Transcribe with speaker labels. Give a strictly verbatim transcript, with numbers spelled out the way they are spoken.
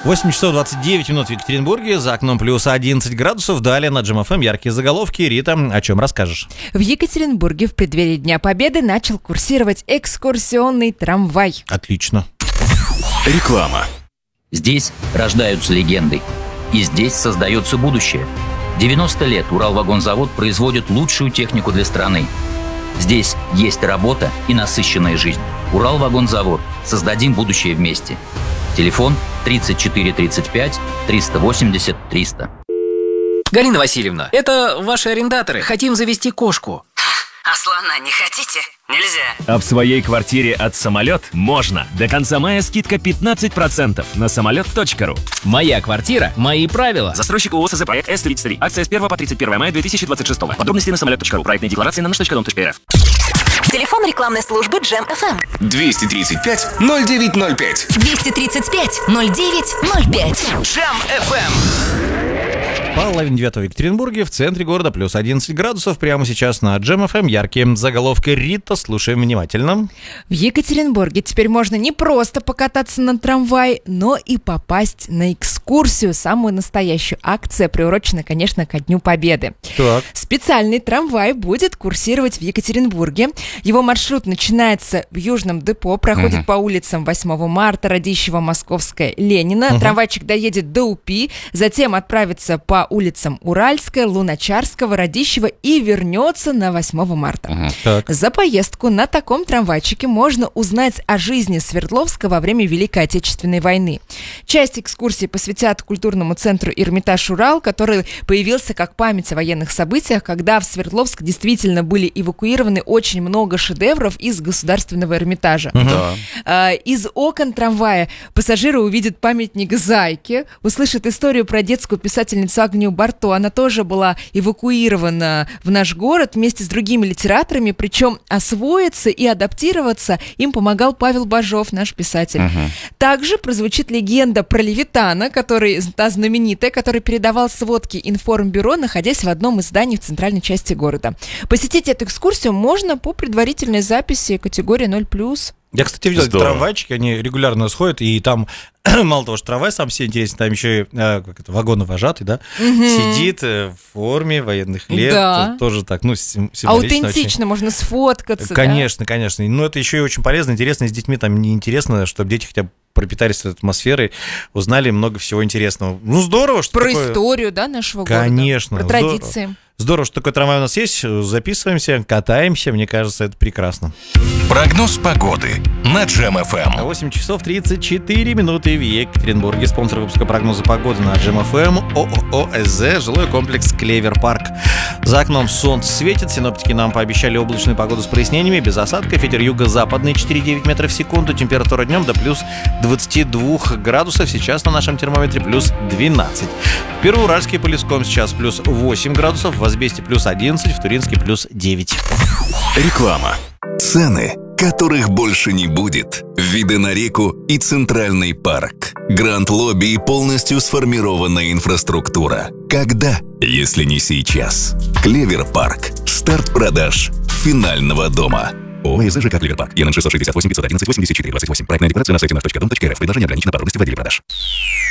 Speaker 1: восемь часов двадцать девять минут в Екатеринбурге, за окном плюс одиннадцать градусов. Далее на Джем эф эм яркие заголовки. Рита, о чем расскажешь?
Speaker 2: В Екатеринбурге в преддверии Дня Победы начал курсировать экскурсионный трамвай.
Speaker 1: Отлично.
Speaker 3: Реклама.
Speaker 4: Здесь рождаются легенды. И здесь создается будущее. девяносто лет Уралвагонзавод производит лучшую технику для страны. Здесь есть работа и насыщенная жизнь. Уралвагонзавод. Создадим будущее вместе. Телефон тридцать четыре тридцать пять триста восемьдесят триста.
Speaker 5: Галина Васильевна, это ваши арендаторы. Хотим завести кошку.
Speaker 6: А слона не хотите? Нельзя.
Speaker 7: А в своей квартире от «Самолет» можно. До конца мая скидка пятнадцать процентов на самолет точка ру.
Speaker 5: Моя квартира, мои правила.
Speaker 7: Застройщик ООО СЗ проект С тридцать три. Акция с первого по тридцать первое мая две тысячи двадцать шестого. Подробности на самолет точка ру. Проектные декларации на наш точка дом точка эр эф.
Speaker 8: Телефон рекламной службы Джем эф эм.
Speaker 3: двести тридцать пять ноль девять ноль пять.
Speaker 8: двести тридцать пять ноль девять ноль пять.
Speaker 3: Джем эф эм.
Speaker 1: Половина девятого в Екатеринбурге, в центре города плюс одиннадцать градусов. Прямо сейчас на Джем эф эм яркие заголовки. Рита, слушаем внимательно.
Speaker 2: В Екатеринбурге теперь можно не просто покататься на трамвае, но и попасть на экскурсию, самую настоящую. Акция приурочена, конечно, ко Дню Победы.
Speaker 1: Так.
Speaker 2: Специальный трамвай будет курсировать в Екатеринбурге. Его маршрут начинается в Южном депо, проходит uh-huh. по улицам восьмого марта, Радищева, Московская, Ленина. Uh-huh. Трамвайчик доедет до УПИ, затем отправится по улицам Уральская, Луначарского, Радищева и вернется на восьмого марта.
Speaker 1: Uh-huh.
Speaker 2: За поездку на таком трамвайчике можно узнать о жизни Свердловска во время Великой Отечественной войны. Часть экскурсии посвятят культурному центру «Эрмитаж Урал», который появился как память о военных событиях, когда в Свердловск действительно были эвакуированы очень много шедевров из Государственного Эрмитажа.
Speaker 1: Uh-huh.
Speaker 2: А, из окон трамвая пассажиры увидят памятник Зайке, услышат историю про детскую писательницу Агнию Барто. Она тоже была эвакуирована в наш город вместе с другими литераторами, причем освоиться и адаптироваться им помогал Павел Бажов, наш писатель. Uh-huh. Также прозвучит легенда про Левитана, который, та знаменитая, который передавал сводки информбюро, находясь в одном из зданий в центральной части города. Посетить эту экскурсию можно по предварительной записи категории ноль плюс.
Speaker 1: Я, кстати, видел
Speaker 3: Здорово.
Speaker 1: трамвайчики, они регулярно сходят, и там, мало того, что трамвай сам себе интересен, там еще и э, как это, вагоновожатый, да,
Speaker 2: Угу.
Speaker 1: сидит э, в форме военных лет,
Speaker 2: Да.
Speaker 1: то- тоже так, ну, сим- символично
Speaker 2: Аутентично,
Speaker 1: очень.
Speaker 2: можно сфоткаться.
Speaker 1: Конечно, конечно. Но это еще и очень полезно, интересно, и с детьми там неинтересно, чтобы дети хотя бы пропитались этой атмосферой, узнали много всего интересного. Ну, здорово, что
Speaker 2: Да? Про
Speaker 1: такое...
Speaker 2: историю, да, нашего
Speaker 1: Конечно,
Speaker 2: города. Про
Speaker 1: здорово.
Speaker 2: традиции.
Speaker 1: Здорово, что такой трамвай у нас есть, записываемся, катаемся, мне кажется, это прекрасно.
Speaker 3: Прогноз погоды на Джем эф эм.
Speaker 1: восемь часов тридцать четыре минуты в Екатеринбурге. Спонсор выпуска прогноза погоды на Джем эф эм ООО СЗ, жилой комплекс Клевер Парк. За окном солнце светит, синоптики нам пообещали облачную погоду с прояснениями, без осадков, ветер юго-западный четыре целых девять десятых метров в секунду, температура днем до плюс двадцать два градусов, сейчас на нашем термометре плюс двенадцать. В Первоуральске и Полесском сейчас плюс восемь градусов, в Азбесте плюс одиннадцать, в Туринске плюс девять.
Speaker 3: Реклама. Цены, которых больше не будет. Виды на реку и Центральный парк. Гранд-лобби и полностью сформированная инфраструктура. Когда, если не сейчас? Клевер Парк. Старт продаж финального дома. ООО СЖК Клевер Парк. ЕН шестьсот шестьдесят восемь пятьсот одиннадцать восемьдесят четыре двадцать восемь. Проектная декларация на сайте наш точка дом точка эр эф. Предложение ограничено, подробности вводили продаж.